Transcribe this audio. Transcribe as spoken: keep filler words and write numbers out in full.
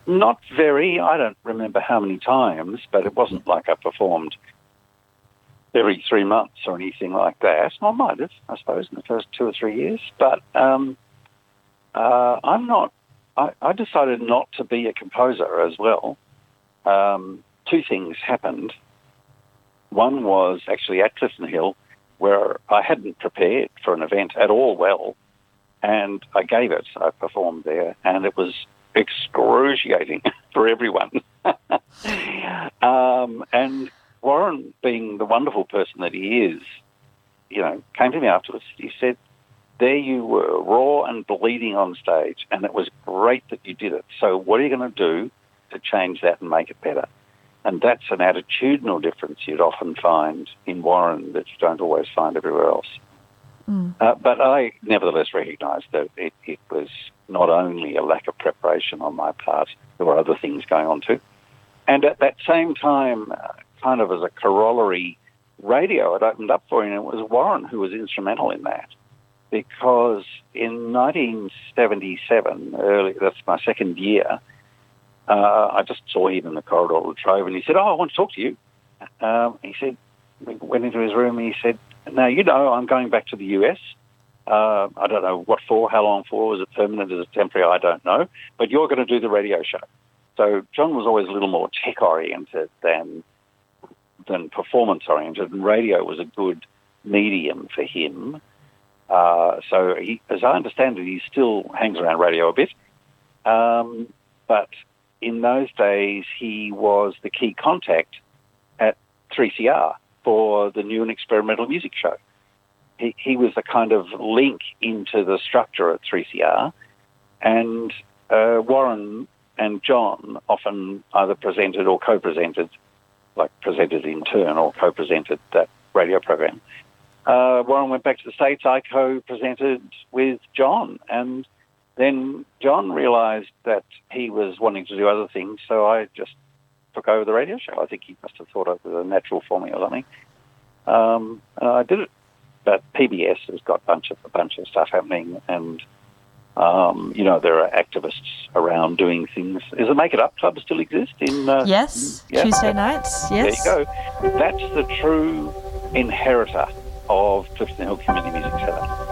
Not very. I don't remember how many times, but it wasn't like I performed every three months or anything like that. I might have, I suppose, in the first two or three years. But um, uh, I'm not... I, I decided not to be a composer as well. Um, two things happened. One was actually at Clifton Hill, where I hadn't prepared for an event at all well, and I gave it. I performed there, and it was excruciating for everyone. um, and Warren, being the wonderful person that he is, you know, came to me afterwards. He said, there you were, raw and bleeding on stage, and it was great that you did it. So what are you going to do to change that and make it better? And that's an attitudinal difference you'd often find in Warren that you don't always find everywhere else. Mm. Uh, but I nevertheless recognised that it, it was not only a lack of preparation on my part, there were other things going on too. And at that same time, uh, kind of as a corollary, radio had opened up for him, and it was Warren who was instrumental in that. Because in nineteen seventy-seven, early, that's my second year, uh, I just saw him in the corridor of La Trobe, and he said, oh, I want to talk to you. Um, he said, we went into his room, and he said, now, you know, I'm going back to the U S. Uh, I don't know what for, how long for, is it permanent, is it temporary, I don't know. But you're going to do the radio show. So John was always a little more tech-oriented than, than performance-oriented, and radio was a good medium for him. Uh, so, he, as I understand it, he still hangs around radio a bit. Um, but in those days, he was the key contact at three C R for the new and experimental music show. He, he was the kind of link into the structure at three C R. And uh, Warren and John often either presented or co-presented, like presented in turn or co-presented that radio program. Uh, Warren went back to the States. I co-presented with John, and then John realised that he was wanting to do other things, so I just took over the radio show. I think he must have thought it was a natural for me or something. Um, and I did it. But P B S has got a bunch of, a bunch of stuff happening, and, um, you know, there are activists around doing things. Is the Make It Up Club still exist? in? Uh, yes, yeah, Tuesday nights, yes. There you go. That's the true inheritor of Clifton Hill Community Music Centre.